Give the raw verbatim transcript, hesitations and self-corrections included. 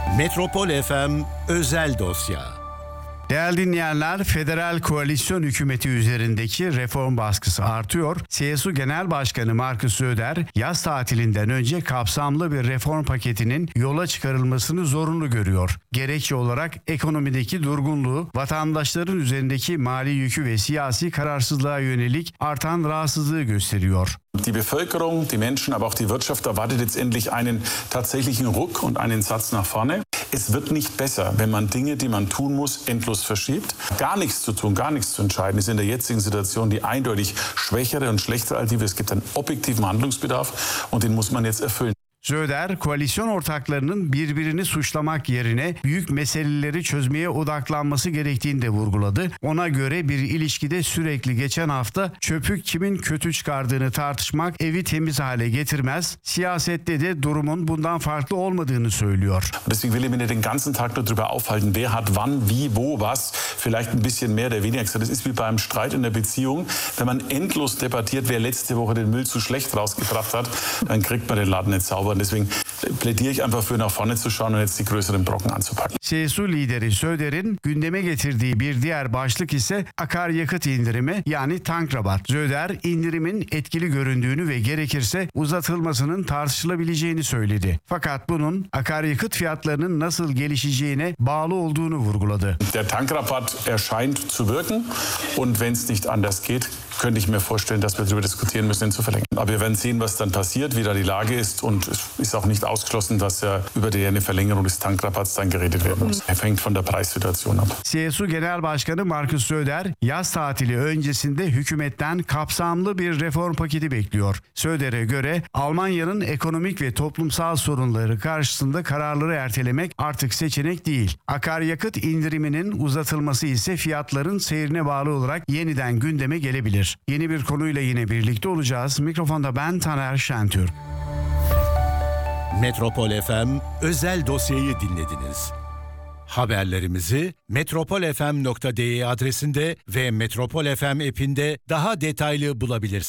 Metropol F M Özel Dosya. Değerli dinleyenler, federal koalisyon hükümeti üzerindeki reform baskısı artıyor. C S U Genel Başkanı Markus Söder, yaz tatilinden önce kapsamlı bir reform paketinin yola çıkarılmasını zorunlu görüyor. Gerekçe olarak ekonomideki durgunluğu, vatandaşların üzerindeki mali yükü ve siyasi kararsızlığa yönelik artan rahatsızlığı gösteriyor. Die Bevölkerung, die Menschen, aber auch die Wirtschaft erwartet jetzt endlich einen tatsächlichen Ruck und einen Satz nach vorne. Es wird nicht besser, wenn man Dinge, die man tun muss, endlos verschiebt. Gar nichts zu tun, gar nichts zu entscheiden, ist in der jetzigen Situation die eindeutig schwächere und schlechtere Alternative. Es gibt einen objektiven Handlungsbedarf und den muss man jetzt erfüllen. Söder, koalisyon ortaklarının birbirini suçlamak yerine büyük meseleleri çözmeye odaklanması gerektiğini de vurguladı. Ona göre bir ilişkide sürekli geçen hafta çöpü kimin kötü çıkardığını tartışmak evi temiz hale getirmez. Siyasette de durumun bundan farklı olmadığını söylüyor. Deswegen will ich mich nicht den ganzen Tag nur darüber aufhalten, wer hat wann, wie, wo, was, vielleicht ein bisschen mehr oder weniger gesagt. Das ist wie beim Streit in der Beziehung. Wenn man endlos debattiert, wer letzte Woche den Müll zu schlecht rausgebracht hat, dann kriegt man den Laden nicht sauber. Deswegen plädiere ich einfach für nach vorne zu schauen und jetzt die größeren Brocken anzupacken. C S U lideri Söder'in gündeme getirdiği bir diğer başlık ise akaryakıt indirimi, yani tank rabat. Söder, indirimin etkili göründüğünü ve gerekirse uzatılmasının tartışılabileceğini söyledi. Fakat bunun akaryakıt fiyatlarının nasıl gelişeceğine bağlı olduğunu vurguladı. Der Tankrabatt erscheint zu wirken und wenn es nicht anders geht, könnte ich mir vorstellen, dass wir darüber diskutieren müssen, ihn zu verlängern. Aber wir werden sehen, was dann passiert, wie da die Lage ist und es ist auch nicht ausgeschlossen, dass ja über die eine Verlängerung des Tankrabatts dann geredet werden muss. Er hängt von der Preissituation ab. C S U Genel Başkanı Markus Söder, yaz tatili öncesinde hükümetten kapsamlı bir reform paketi bekliyor. Söder'e göre Almanya'nın ekonomik ve toplumsal sorunları karşısında kararları ertelemek artık seçenek değil. Akaryakıt indiriminin uzatılması ise fiyatların seyrine bağlı olarak yeniden gündeme gelebilir. Yeni bir konuyla yine birlikte olacağız. Mikrofonda ben Taner Şentürk. Metropol F M Özel Dosya'yı dinlediniz. Haberlerimizi metropol f m nokta d e adresinde ve Metropol F M app'inde daha detaylı bulabilirsiniz.